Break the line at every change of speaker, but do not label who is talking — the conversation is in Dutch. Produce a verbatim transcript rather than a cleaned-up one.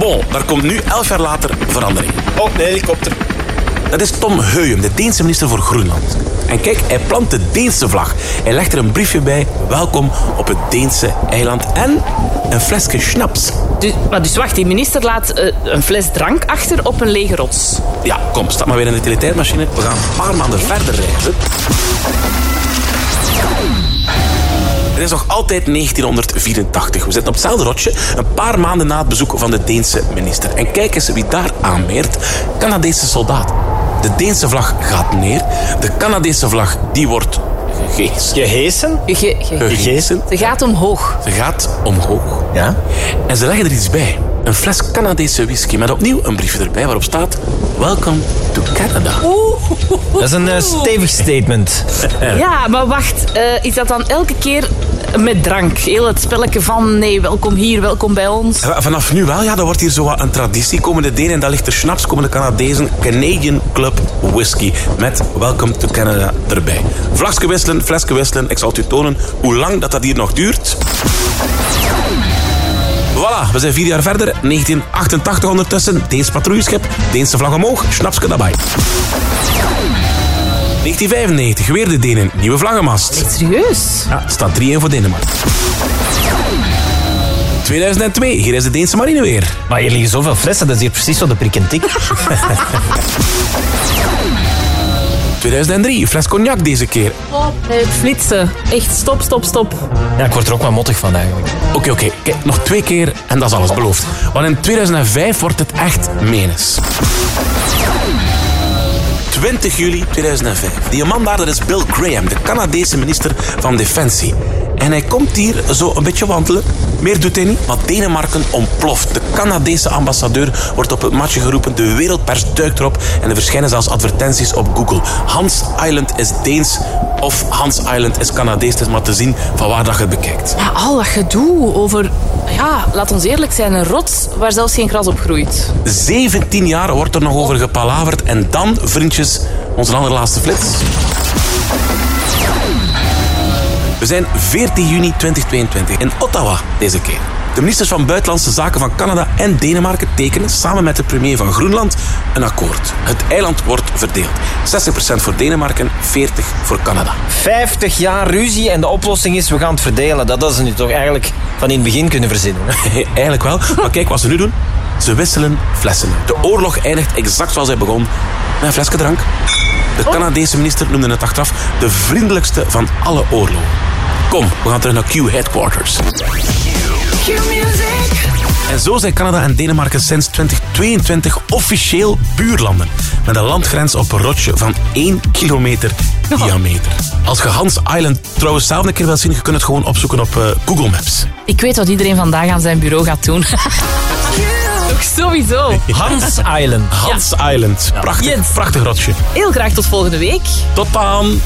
Bon, daar komt nu elf jaar later verandering.
Oh, de helikopter.
Dat is Tom Heuem, de Deense minister voor Groenland. En kijk, hij plant de Deense vlag. Hij legt er een briefje bij. Welkom op het Deense eiland. En een flesje schnaps.
Dus, maar dus wacht, die minister laat uh, een fles drank achter op een lege rots.
Ja, kom, stap maar weer in de utilitairmachine. We gaan een paar maanden verder reizen. Het is nog altijd negentienhonderdvierentachtig. We zitten op hetzelfde rotje, een paar maanden na het bezoek van de Deense minister. En kijk eens wie daar aanmeert. Canadese soldaat. De Deense vlag gaat neer. De Canadese vlag, die wordt gehezen.
Gehezen?
Ge, ge,
Gehezen.
Ze gaat omhoog.
Ze gaat omhoog.
Ja.
En ze leggen er iets bij. Een fles Canadese whisky met opnieuw een briefje erbij waarop staat... Welcome to Canada.
Dat is een uh, stevig statement.
Ja, maar wacht. Uh, is dat dan elke keer met drank? Heel het spelletje van nee, welkom hier, welkom bij ons.
Vanaf nu wel, ja. Dat wordt hier zo wat een traditie. Komen de Denen en daar ligt de schnaps, komen de Canadezen. Canadian Club Whisky met Welcome to Canada erbij. Vlagje wisselen, flesje wisselen. Ik zal het u tonen hoe lang dat, dat hier nog duurt. Voilà, we zijn vier jaar verder. negentien achtentachtig ondertussen. Deens patrouilleschip, Deense vlag omhoog, schnapske daarbij. negentien vijfennegentig, weer de Denen, nieuwe vlaggenmast.
Serieus?
Ja, het staat drie een voor Denemarken. tweeduizend twee, hier is de Deense marine weer.
Maar hier liggen zoveel flessen, dat is hier precies zo de prik en tik.
tweeduizend drie, fles cognac deze keer.
Stop, het flitsen. Echt, stop, stop, stop.
Ja, ik word er ook wel mottig van eigenlijk.
Oké, okay, oké. Okay. Kijk, nog twee keer en dat is alles beloofd. Want in tweeduizend vijf wordt het echt menens. twintig juli tweeduizend vijf. Die man daar, dat is Bill Graham, de Canadese minister van Defensie. En hij komt hier zo een beetje wandelen. Meer doet hij niet, maar Denemarken ontploft. De Canadese ambassadeur wordt op het matje geroepen. De wereldpers duikt erop. En er verschijnen zelfs advertenties op Google. Hans Island is Deens of Hans Island is Canadees. Het is maar te zien van waar dat je het bekijkt.
Ja, al dat gedoe over... Ja, laat ons eerlijk zijn, een rots waar zelfs geen gras op groeit.
zeventien jaar wordt er nog over gepalaverd. En dan, vriendjes, onze allerlaatste flits. We zijn veertien juni tweeduizend tweeëntwintig in Ottawa deze keer. De ministers van Buitenlandse Zaken van Canada en Denemarken tekenen samen met de premier van Groenland een akkoord. Het eiland wordt verdeeld. zestig procent voor Denemarken, veertig procent voor Canada.
vijftig jaar ruzie en de oplossing is we gaan het verdelen. Dat hadden ze nu toch eigenlijk van in het begin kunnen verzinnen.
Eigenlijk wel, maar kijk wat ze nu doen. Ze wisselen flessen. De oorlog eindigt exact zoals hij begon. Met een flesje drank. De Canadese minister noemde het achteraf de vriendelijkste van alle oorlogen. Kom, we gaan terug naar Q Headquarters. En zo zijn Canada en Denemarken sinds twintig tweeëntwintig officieel buurlanden. Met een landgrens op een rotje van één kilometer oh. diameter. Als je Hans Island trouwens zelf een keer wilt zien, je kunt het gewoon opzoeken op uh, Google Maps.
Ik weet wat iedereen vandaag aan zijn bureau gaat doen. Ook sowieso.
Hans Island.
Hans ja. Island. Prachtig,
yes.
prachtig rotje.
Heel graag tot volgende week.
Tot dan.